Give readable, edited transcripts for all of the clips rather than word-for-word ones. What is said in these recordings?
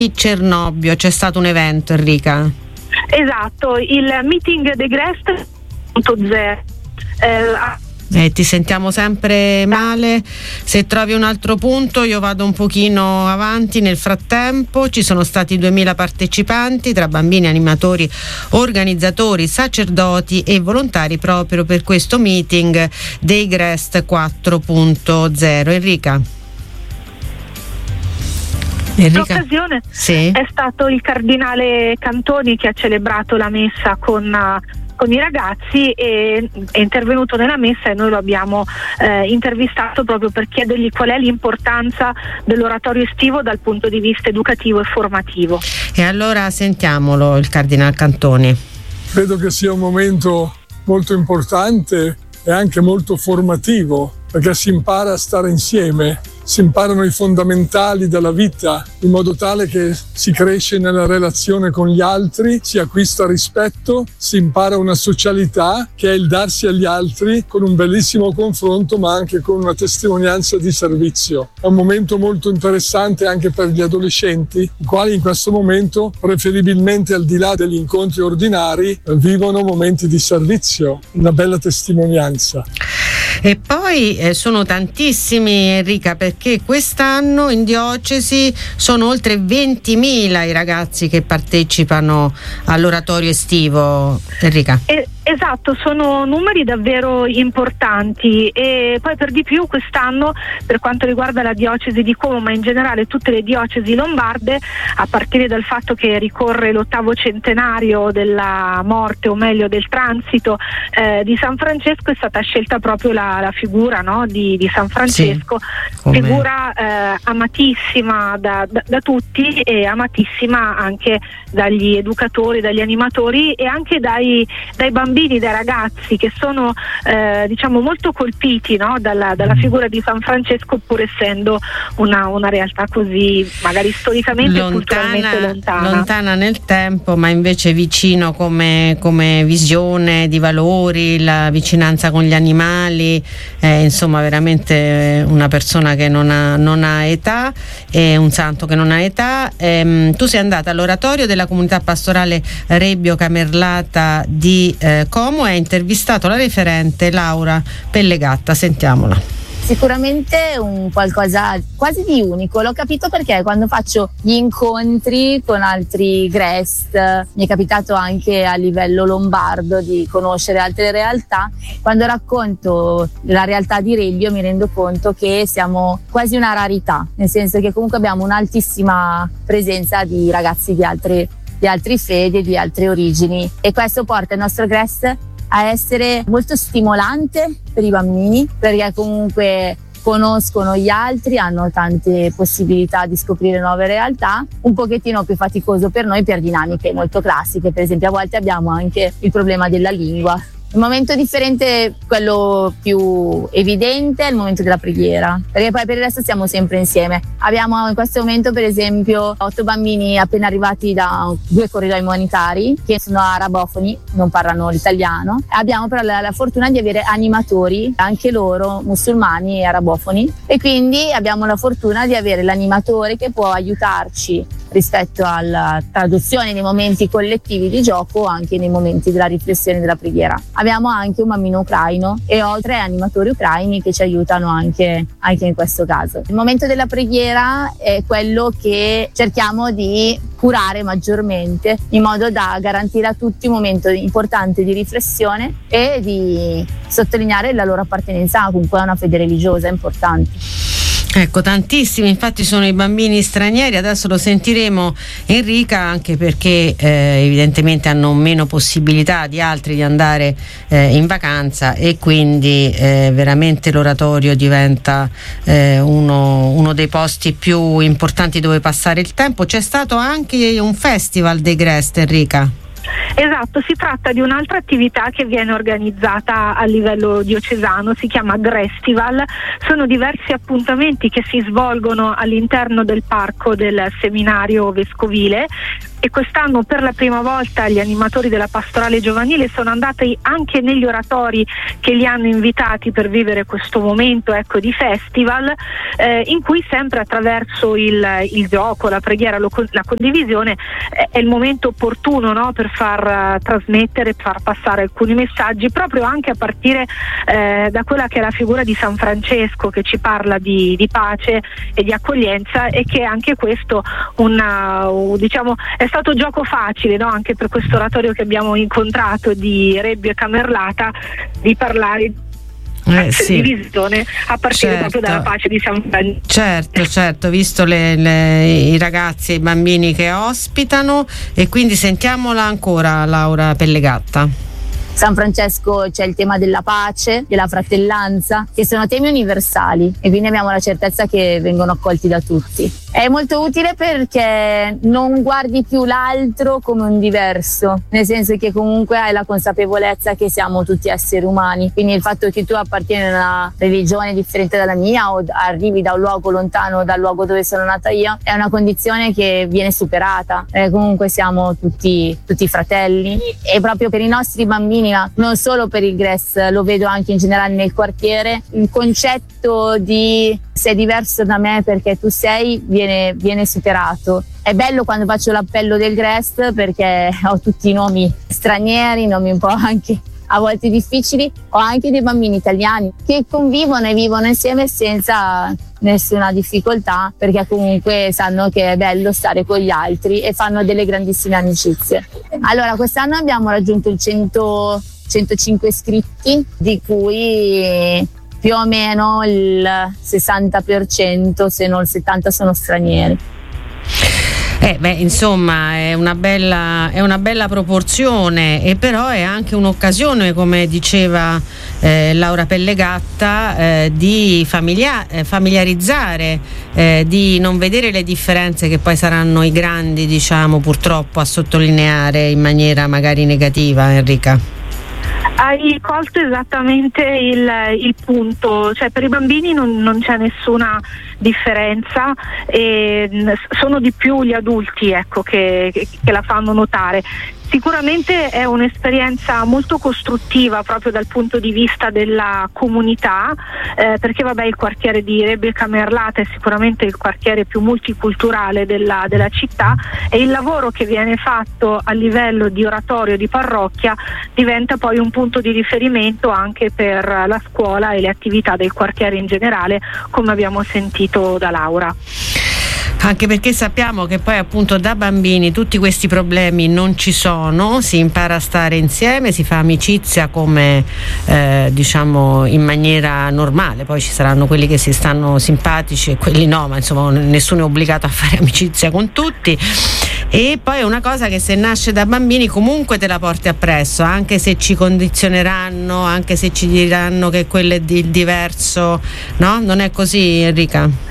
Cernobbio c'è stato un evento, Enrica. Esatto, il meeting de Grest 2.0. Ti sentiamo sempre male. Se trovi un altro punto io vado un pochino avanti. Nel frattempo ci sono stati 2000 partecipanti tra bambini, animatori, organizzatori, sacerdoti e volontari proprio per questo meeting dei Grest 4.0. Enrica. L'occasione sì. È stato il cardinale Cantoni che ha celebrato la messa con i ragazzi e è intervenuto nella messa e noi lo abbiamo intervistato proprio per chiedergli qual è l'importanza dell'oratorio estivo dal punto di vista educativo e formativo. E allora sentiamolo, il cardinale Cantoni. Credo che sia un momento molto importante e anche molto formativo, perché si impara a stare insieme, si imparano i fondamentali della vita, in modo tale che si cresce nella relazione con gli altri, si acquista rispetto, si impara una socialità che è il darsi agli altri con un bellissimo confronto, ma anche con una testimonianza di servizio. È un momento molto interessante anche per gli adolescenti, i quali in questo momento, preferibilmente al di là degli incontri ordinari, vivono momenti di servizio, una bella testimonianza. E poi sono tantissimi, Enrica, perché quest'anno in diocesi sono oltre 20.000 i ragazzi che partecipano all'oratorio estivo, Enrica. Esatto, sono numeri davvero importanti e poi per di più quest'anno, per quanto riguarda la diocesi di Como, ma in generale tutte le diocesi lombarde, a partire dal fatto che ricorre l'8° centenario della morte, o meglio del transito di San Francesco, è stata scelta proprio la figura, no, di San Francesco, sì, figura amatissima da tutti e amatissima anche dagli educatori, dagli animatori e anche dai bambini, dai ragazzi che sono diciamo molto colpiti, no, dalla figura di San Francesco, pur essendo una realtà così magari storicamente e culturalmente lontana nel tempo, ma invece vicino come visione di valori, la vicinanza con gli animali, insomma veramente una persona che non ha età, un santo che non ha età. Tu sei andata all'oratorio della comunità pastorale Rebbio Camerlata di Como e hai intervistato la referente Laura Pellegatta. Sentiamola. Sicuramente un qualcosa quasi di unico, l'ho capito perché quando faccio gli incontri con altri Grest, mi è capitato anche a livello lombardo di conoscere altre realtà, quando racconto la realtà di Rebbio mi rendo conto che siamo quasi una rarità, nel senso che comunque abbiamo un'altissima presenza di ragazzi di altre fedi, di altre origini, e questo porta il nostro Grest a essere molto stimolante per i bambini, perché comunque conoscono gli altri, hanno tante possibilità di scoprire nuove realtà, un pochettino più faticoso per noi per dinamiche molto classiche, per esempio a volte abbiamo anche il problema della lingua. Il momento differente, quello più evidente, è il momento della preghiera, perché poi per il resto siamo sempre insieme. Abbiamo in questo momento per esempio 8 bambini appena arrivati da 2 corridoi umanitari che sono arabofoni, non parlano l'italiano. Abbiamo però la fortuna di avere animatori, anche loro musulmani e arabofoni, e quindi abbiamo la fortuna di avere l'animatore che può aiutarci rispetto alla traduzione nei momenti collettivi di gioco, anche nei momenti della riflessione e della preghiera. Abbiamo anche un bambino ucraino e ho 3 animatori ucraini che ci aiutano anche in questo caso. Il momento della preghiera è quello che cerchiamo di curare maggiormente, in modo da garantire a tutti un momento importante di riflessione e di sottolineare la loro appartenenza comunque a una fede religiosa importante. Ecco, tantissimi infatti sono i bambini stranieri, adesso lo sentiremo, Enrica, anche perché evidentemente hanno meno possibilità di altri di andare in vacanza, e quindi veramente l'oratorio diventa uno dei posti più importanti dove passare il tempo. C'è stato anche un festival dei Grest, Enrica. Esatto, si tratta di un'altra attività che viene organizzata a livello diocesano, si chiama Grestival. Sono diversi appuntamenti che si svolgono all'interno del parco del seminario vescovile e quest'anno per la prima volta gli animatori della pastorale giovanile sono andati anche negli oratori che li hanno invitati per vivere questo momento, ecco, di festival, in cui sempre attraverso il gioco, la preghiera, la condivisione è il momento opportuno, no, per far trasmettere, far passare alcuni messaggi, proprio anche a partire da quella che è la figura di San Francesco, che ci parla di pace e di accoglienza, e che anche questo diciamo è stato gioco facile, no, anche per questo oratorio che abbiamo incontrato di Rebbio e Camerlata, di parlare di visione a partire proprio dalla pace di San Francesco. Certo, visto i ragazzi e i bambini che ospitano, e quindi sentiamola ancora, Laura Pellegatta. San Francesco c'è il tema della pace, della fratellanza, che sono temi universali e quindi abbiamo la certezza che vengono accolti da tutti. È molto utile perché non guardi più l'altro come un diverso, nel senso che comunque hai la consapevolezza che siamo tutti esseri umani, quindi il fatto che tu appartieni a una religione differente dalla mia o arrivi da un luogo lontano dal luogo dove sono nata io è una condizione che viene superata, comunque siamo tutti fratelli, e proprio per i nostri bambini, non solo per il GRES, lo vedo anche in generale nel quartiere, il concetto di sei diverso da me perché tu sei viene superato. È bello quando faccio l'appello del GRES perché ho tutti i nomi stranieri, nomi un po' anche a volte difficili, ho anche dei bambini italiani che convivono e vivono insieme senza nessuna difficoltà, perché comunque sanno che è bello stare con gli altri e fanno delle grandissime amicizie. Allora, quest'anno abbiamo raggiunto il 105 iscritti, di cui più o meno il 60%, se non il 70%, sono stranieri. Insomma è una bella proporzione, e però è anche un'occasione, come diceva Laura Pellegatta, di familiarizzare, di non vedere le differenze che poi saranno i grandi, diciamo, purtroppo a sottolineare in maniera magari negativa. Enrica, hai colto esattamente il punto, cioè per i bambini non c'è nessuna differenza, e sono di più gli adulti, ecco, che la fanno notare. Sicuramente è un'esperienza molto costruttiva proprio dal punto di vista della comunità, perché il quartiere di Rebbio e Camerlata è sicuramente il quartiere più multiculturale della città, e il lavoro che viene fatto a livello di oratorio di parrocchia diventa poi un punto di riferimento anche per la scuola e le attività del quartiere in generale, come abbiamo sentito da Laura. Anche perché sappiamo che poi appunto da bambini tutti questi problemi non ci sono, si impara a stare insieme, si fa amicizia come diciamo in maniera normale, poi ci saranno quelli che si stanno simpatici e quelli no, ma insomma nessuno è obbligato a fare amicizia con tutti. E poi è una cosa che se nasce da bambini comunque te la porti appresso, anche se ci condizioneranno, anche se ci diranno che quello è diverso, no? Non è così, Enrica?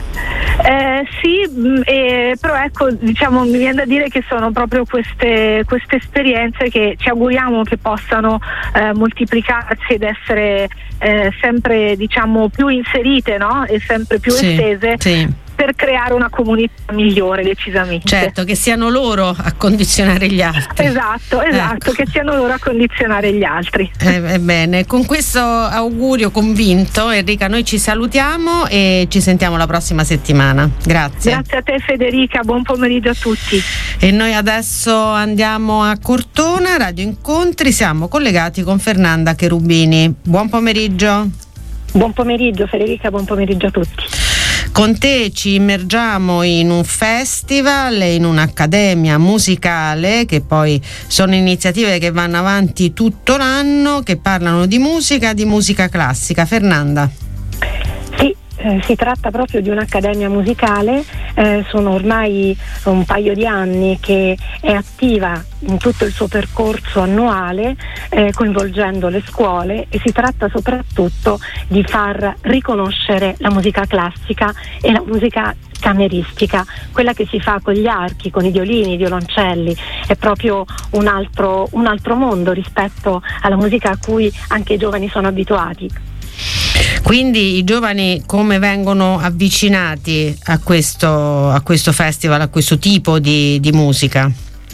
Sì, però ecco, diciamo, mi viene da dire che sono proprio queste esperienze che ci auguriamo che possano moltiplicarsi ed essere sempre, diciamo, più inserite, no? E sempre più estese. Sì. Per creare una comunità migliore, decisamente. Certo, che siano loro a condizionare gli altri. Esatto, ecco. Che siano loro a condizionare gli altri. Bene, con questo augurio convinto, Enrica, noi ci salutiamo e ci sentiamo la prossima settimana. Grazie. Grazie a te, Federica, buon pomeriggio a tutti. E noi adesso andiamo a Cortona, Radio Incontri, siamo collegati con Fernanda Cherubini. Buon pomeriggio. Buon pomeriggio Federica, buon pomeriggio a tutti. Con te ci immergiamo in un festival, in un'accademia musicale, che poi sono iniziative che vanno avanti tutto l'anno, che parlano di musica classica. Fernanda. Sì, si tratta proprio di un'accademia musicale, sono ormai un paio di anni che è attiva in tutto il suo percorso annuale, coinvolgendo le scuole, e si tratta soprattutto di far riconoscere la musica classica e la musica cameristica, quella che si fa con gli archi, con i violini, i violoncelli. È proprio un altro mondo rispetto alla musica a cui anche i giovani sono abituati. Quindi i giovani come vengono avvicinati a questo festival, a questo tipo di musica?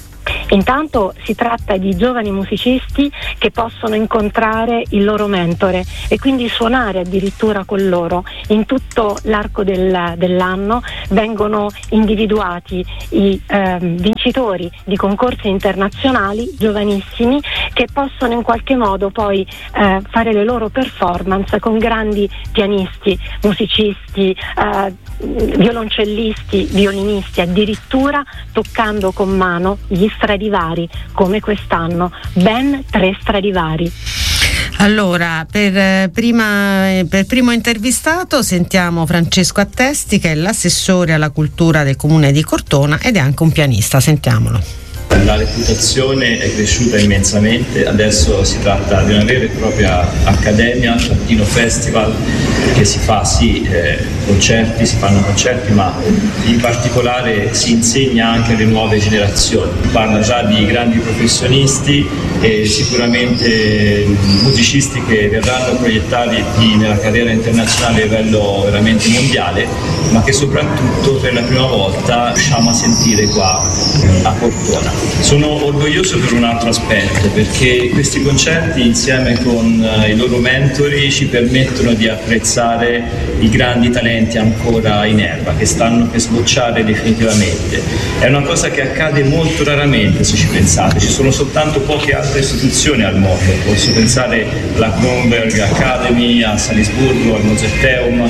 Intanto si tratta di giovani musicisti che possono incontrare il loro mentore e quindi suonare addirittura con loro. In tutto l'arco dell'anno vengono individuati i vincitori di concorsi internazionali giovanissimi che possono in qualche modo poi fare le loro performance con grandi pianisti, musicisti, violoncellisti, violinisti, addirittura toccando con mano gli Stradivari, come quest'anno, ben 3 Stradivari. Allora, per primo intervistato sentiamo Francesco Attesti, che è l'assessore alla cultura del comune di Cortona ed è anche un pianista. Sentiamolo. La reputazione è cresciuta immensamente, adesso si tratta di una vera e propria accademia, Latino Festival, che si fa concerti, si fanno concerti, ma in particolare si insegna anche alle nuove generazioni. Parla già di grandi professionisti e sicuramente musicisti che verranno proiettati nella carriera internazionale a livello veramente mondiale, ma che soprattutto per la prima volta riusciamo a sentire qua a Cortona. Sono orgoglioso per un altro aspetto, perché questi concerti insieme con i loro mentori ci permettono di apprezzare i grandi talenti ancora in erba, che stanno per sbocciare definitivamente. È una cosa che accade molto raramente, se ci pensate, ci sono soltanto poche altre istituzioni al mondo, posso pensare alla Kronberg Academy, a Salisburgo, al Mozarteum.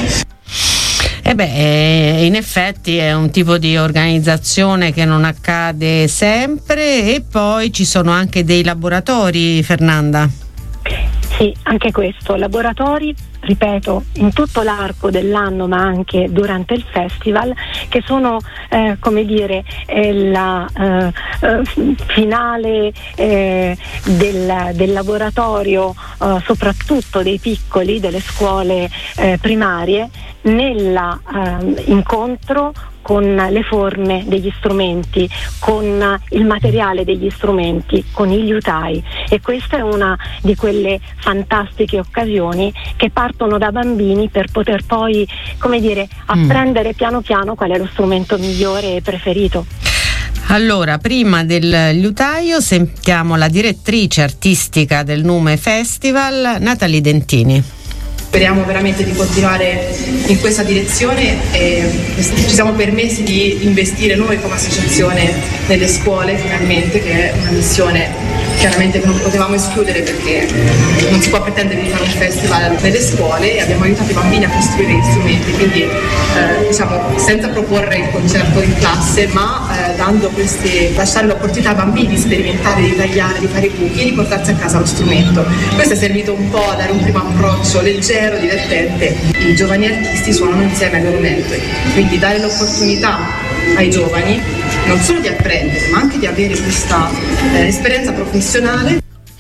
In effetti è un tipo di organizzazione che non accade sempre. E poi ci sono anche dei laboratori, Fernanda. Sì, anche questo, laboratori, ripeto, in tutto l'arco dell'anno ma anche durante il festival, che sono la finale del laboratorio, soprattutto dei piccoli, delle scuole primarie, nell'incontro con le forme degli strumenti, con il materiale degli strumenti, con i liutai, e questa è una di quelle fantastiche occasioni che partono da bambini per poter poi, apprendere piano piano qual è lo strumento migliore e preferito. Allora, prima del liutaio sentiamo la direttrice artistica del Nume Festival, Natalie Dentini. Speriamo veramente di continuare in questa direzione e ci siamo permessi di investire noi come associazione nelle scuole finalmente, che è una missione chiaramente che non potevamo escludere, perché non si può pretendere di fare un festival nelle scuole, e abbiamo aiutato i bambini a costruire gli strumenti, quindi senza proporre il concerto in classe, ma lasciare l'opportunità ai bambini di sperimentare, di tagliare, di fare i buchi e di portarsi a casa lo strumento. Questo è servito un po' a dare un primo approccio leggero, divertente. I giovani artisti suonano insieme ai loro mentori, quindi dare l'opportunità ai giovani non solo di apprendere, ma anche di avere questa esperienza professionale.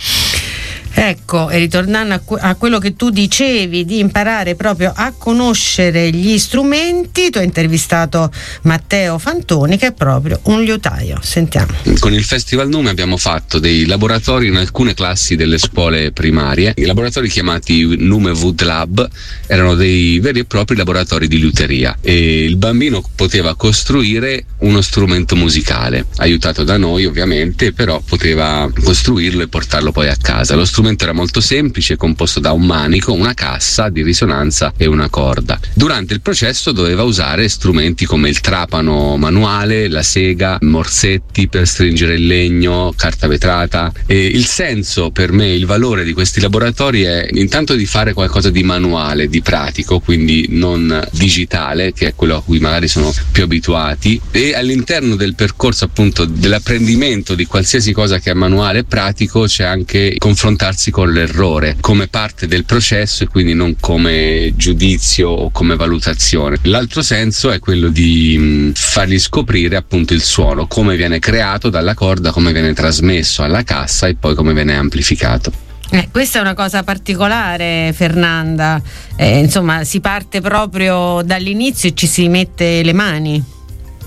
Ecco, e ritornando a quello che tu dicevi, di imparare proprio a conoscere gli strumenti, tu hai intervistato Matteo Fantoni, che è proprio un liutaio. Sentiamo. Con il Festival Nume abbiamo fatto dei laboratori in alcune classi delle scuole primarie. I laboratori chiamati Nume Wood Lab erano dei veri e propri laboratori di liuteria, e il bambino poteva costruire uno strumento musicale, aiutato da noi ovviamente, però poteva costruirlo e portarlo poi a casa. Lo strumento era molto semplice, composto da un manico, una cassa di risonanza e una corda. Durante il processo doveva usare strumenti come il trapano manuale, la sega, morsetti per stringere il legno, carta vetrata. E il senso per me, il valore di questi laboratori è intanto di fare qualcosa di manuale, di pratico, quindi non digitale, che è quello a cui magari sono più abituati, e all'interno del percorso appunto dell'apprendimento di qualsiasi cosa che è manuale e pratico c'è anche confrontarsi con l'errore come parte del processo e quindi non come giudizio o come valutazione. L'altro senso è quello di fargli scoprire appunto il suono, come viene creato dalla corda, come viene trasmesso alla cassa e poi come viene amplificato. Questa è una cosa particolare, Fernanda, si parte proprio dall'inizio e ci si mette le mani.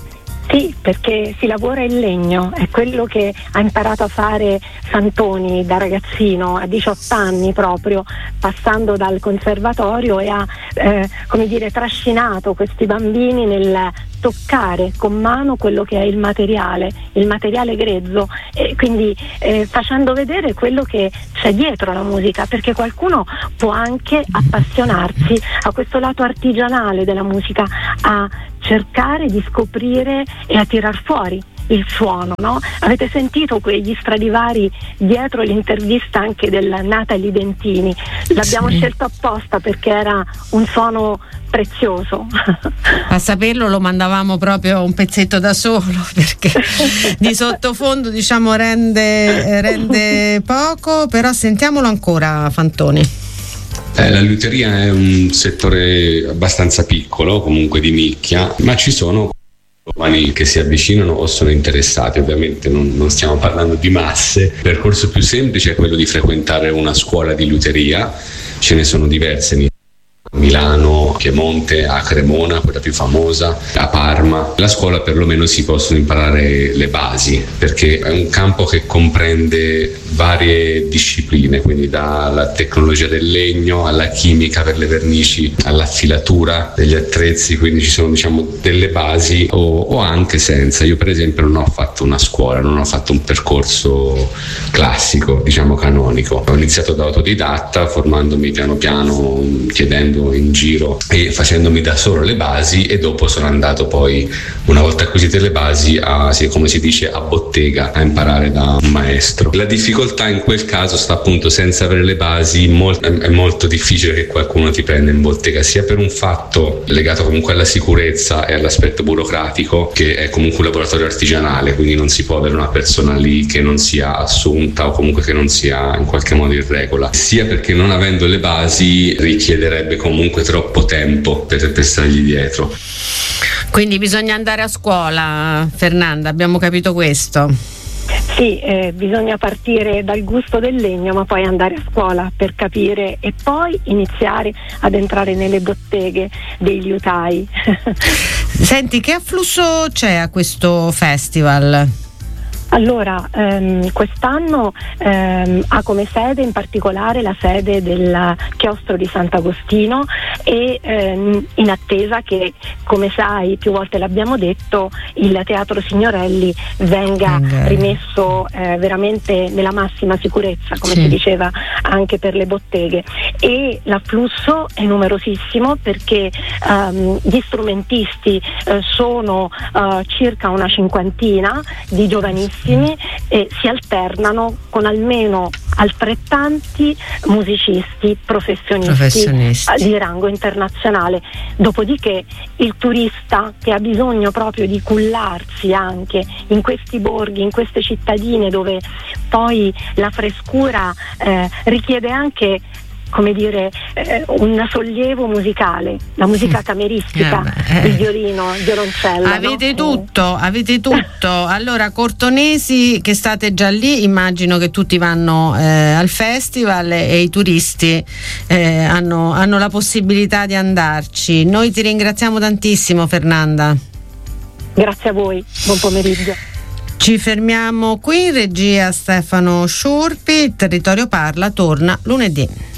Sì, perché si lavora in legno, è quello che ha imparato a fare Fantoni da ragazzino, a 18 anni proprio, passando dal conservatorio, e ha trascinato questi bambini nel toccare con mano quello che è il materiale grezzo, e quindi facendo vedere quello che c'è dietro la musica, perché qualcuno può anche appassionarsi a questo lato artigianale della musica, a cercare di scoprire e a tirar fuori il suono, no? Avete sentito quegli Stradivari dietro l'intervista anche del Natalie Dentini? L'abbiamo scelto apposta perché era un suono prezioso. A saperlo lo mandavamo proprio un pezzetto da solo, perché di sottofondo diciamo rende poco, però sentiamolo ancora, Fantoni. La liuteria è un settore abbastanza piccolo, comunque di nicchia, ma ci sono giovani che si avvicinano o sono interessati. Ovviamente non stiamo parlando di masse. Il percorso più semplice è quello di frequentare una scuola di liuteria, ce ne sono diverse a Milano, Piemonte, a Cremona, quella più famosa, a Parma. La scuola perlomeno si possono imparare le basi, perché è un campo che comprende varie discipline, quindi dalla tecnologia del legno alla chimica per le vernici, all'affilatura degli attrezzi, quindi ci sono delle basi o anche senza. Io per esempio non ho fatto una scuola, non ho fatto un percorso classico, canonico. Ho iniziato da autodidatta, formandomi piano piano, chiedendo in giro e facendomi da solo le basi, e dopo sono andato poi, una volta acquisite le basi, come si dice, a bottega, a imparare da un maestro. La difficoltà in quel caso sta appunto, senza avere le basi è molto difficile che qualcuno ti prenda in bottega, sia per un fatto legato comunque alla sicurezza e all'aspetto burocratico, che è comunque un laboratorio artigianale, quindi non si può avere una persona lì che non sia assunta o comunque che non sia in qualche modo in regola, sia perché non avendo le basi richiederebbe comunque troppo tempo per stargli dietro. Quindi bisogna andare a scuola, Fernanda, abbiamo capito questo? Sì, bisogna partire dal gusto del legno, ma poi andare a scuola per capire e poi iniziare ad entrare nelle botteghe dei liutai. Senti, che afflusso c'è a questo festival? Allora, quest'anno ha come sede in particolare la sede del chiostro di Sant'Agostino, e in attesa che, come sai, più volte l'abbiamo detto, il Teatro Signorelli venga rimesso veramente nella massima sicurezza, come si diceva anche per le botteghe, e l'afflusso è numerosissimo perché gli strumentisti sono circa una cinquantina di giovanissimi, e si alternano con almeno altrettanti musicisti professionisti di rango internazionale. Dopodiché il turista che ha bisogno proprio di cullarsi anche in questi borghi, in queste cittadine dove poi la frescura richiede anche, come dire, un sollievo musicale, la musica cameristica, il violino, il violoncello. Avete tutto. Allora, cortonesi che state già lì, immagino che tutti vanno al festival e i turisti hanno la possibilità di andarci. Noi ti ringraziamo tantissimo, Fernanda. Grazie a voi, buon pomeriggio. Ci fermiamo qui, in regia Stefano Sciurpi. Il Territorio Parla torna lunedì.